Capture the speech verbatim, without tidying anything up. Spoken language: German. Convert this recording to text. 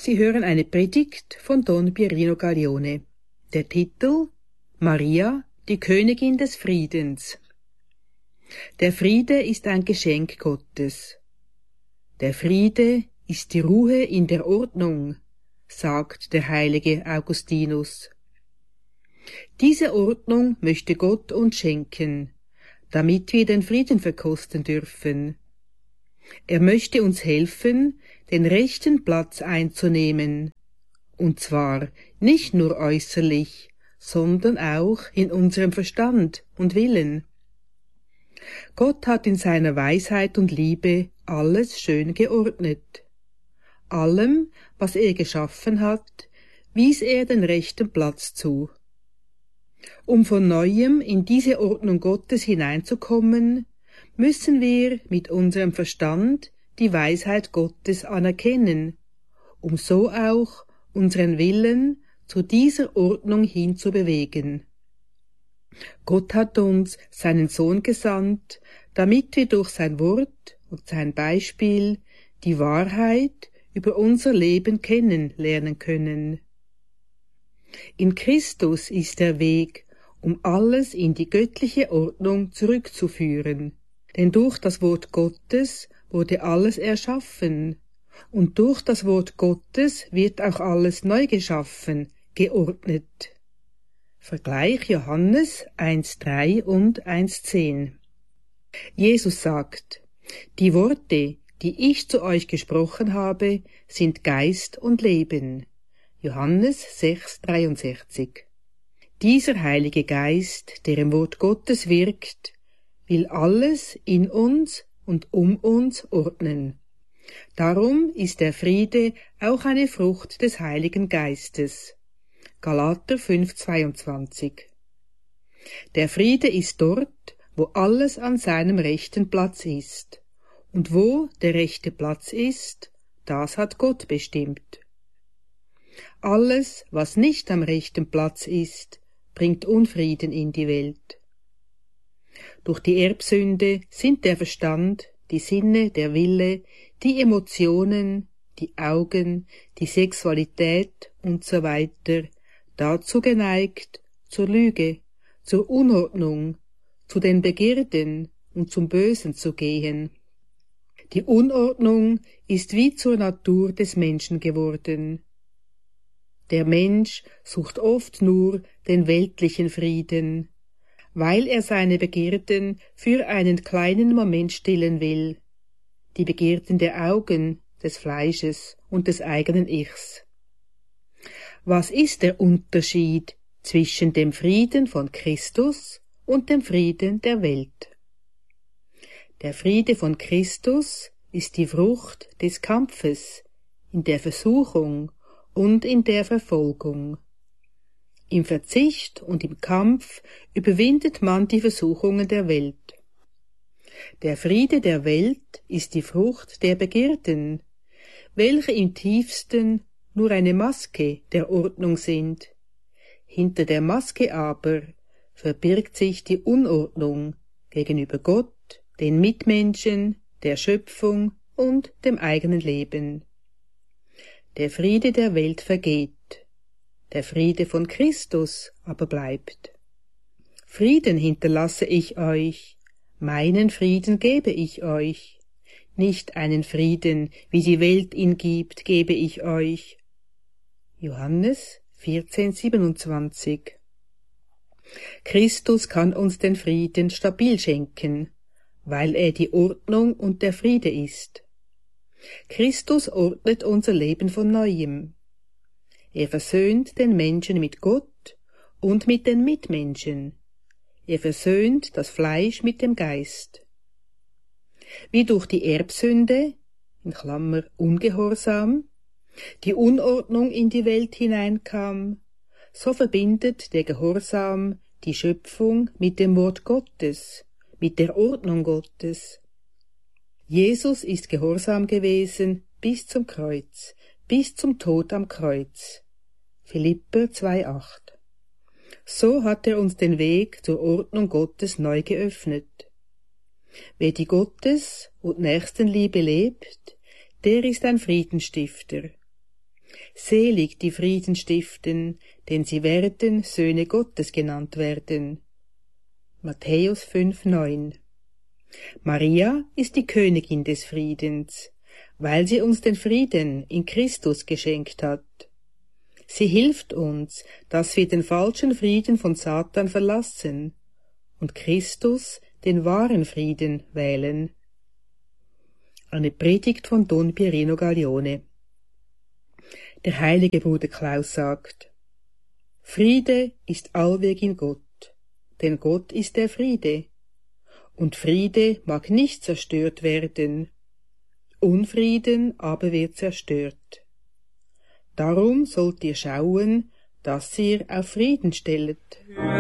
Sie hören eine Predigt von Don Pierino Gaglione. Der Titel: Maria, die Königin des Friedens. Der Friede ist ein Geschenk Gottes. Der Friede ist die Ruhe in der Ordnung, sagt der heilige Augustinus. Diese Ordnung möchte Gott uns schenken, damit wir den Frieden verkosten dürfen. Er möchte uns helfen, den rechten Platz einzunehmen, und zwar nicht nur äußerlich, sondern auch in unserem Verstand und Willen. Gott hat in seiner Weisheit und Liebe alles schön geordnet. Allem, was er geschaffen hat, wies er den rechten Platz zu. Um von Neuem in diese Ordnung Gottes hineinzukommen, müssen wir mit unserem Verstand die Weisheit Gottes anerkennen, um so auch unseren Willen zu dieser Ordnung hinzubewegen. Gott hat uns seinen Sohn gesandt, damit wir durch sein Wort und sein Beispiel die Wahrheit über unser Leben kennenlernen können. In Christus ist der Weg, um alles in die göttliche Ordnung zurückzuführen. Denn durch das Wort Gottes wurde alles erschaffen, und durch das Wort Gottes wird auch alles neu geschaffen, geordnet. Vergleich Johannes eins drei und eins zehn. Jesus sagt: Die Worte, die ich zu euch gesprochen habe, sind Geist und Leben. Johannes sechs dreiundsechzig. Dieser Heilige Geist, der im Wort Gottes wirkt, will alles in uns und um uns ordnen. Darum ist der Friede auch eine Frucht des Heiligen Geistes. Galater fünf zweiundzwanzig. Der Friede ist dort, wo alles an seinem rechten Platz ist. Und wo der rechte Platz ist, das hat Gott bestimmt. Alles, was nicht am rechten Platz ist, bringt Unfrieden in die Welt. Durch die Erbsünde sind der Verstand, die Sinne, der Wille, die Emotionen, die Augen, die Sexualität und so weiter dazu geneigt, zur Lüge, zur Unordnung, zu den Begierden und zum Bösen zu gehen. Die Unordnung ist wie zur Natur des Menschen geworden. Der Mensch sucht oft nur den weltlichen Frieden, weil er seine Begierden für einen kleinen Moment stillen will, die Begierden der Augen, des Fleisches und des eigenen Ichs. Was ist der Unterschied zwischen dem Frieden von Christus und dem Frieden der Welt? Der Friede von Christus ist die Frucht des Kampfes, in der Versuchung und in der Verfolgung. Im Verzicht und im Kampf überwindet man die Versuchungen der Welt. Der Friede der Welt ist die Frucht der Begierden, welche im tiefsten nur eine Maske der Ordnung sind. Hinter der Maske aber verbirgt sich die Unordnung gegenüber Gott, den Mitmenschen, der Schöpfung und dem eigenen Leben. Der Friede der Welt vergeht. Der Friede von Christus aber bleibt. Frieden hinterlasse ich euch, meinen Frieden gebe ich euch. Nicht einen Frieden, wie die Welt ihn gibt, gebe ich euch. Johannes vierzehn siebenundzwanzig. Christus kann uns den Frieden stabil schenken, weil er die Ordnung und der Friede ist. Christus ordnet unser Leben von Neuem. Er versöhnt den Menschen mit Gott und mit den Mitmenschen. Er versöhnt das Fleisch mit dem Geist. Wie durch die Erbsünde, in Klammer Ungehorsam, die Unordnung in die Welt hineinkam, so verbindet der Gehorsam die Schöpfung mit dem Wort Gottes, mit der Ordnung Gottes. Jesus ist gehorsam gewesen bis zum Kreuz, bis zum Tod am Kreuz. Philipper zwei acht. So hat er uns den Weg zur Ordnung Gottes neu geöffnet. Wer die Gottes- und Nächstenliebe lebt, der ist ein Friedensstifter. Selig die Frieden stiften, denn sie werden Söhne Gottes genannt werden. Matthäus fünf neun. Maria ist die Königin des Friedens, weil sie uns den Frieden in Christus geschenkt hat. Sie hilft uns, dass wir den falschen Frieden von Satan verlassen und Christus den wahren Frieden wählen. Eine Predigt von Don Pierino Gaglione. Der heilige Bruder Klaus sagt: Friede ist allweg in Gott, denn Gott ist der Friede. Und Friede mag nicht zerstört werden, Unfrieden aber wird zerstört. Darum sollt ihr schauen, dass ihr auf Frieden stellet.